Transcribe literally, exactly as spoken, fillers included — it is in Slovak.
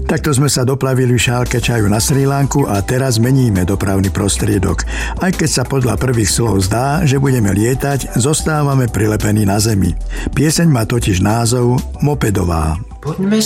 Takto sme sa doplavili v šálke čaju na Srí Lanku a teraz meníme dopravný prostriedok. Aj keď sa podľa prvých slov zdá, že budeme lietať, zostávame prilepení na zemi. Pieseň má totiž názov Mopedová. Poďme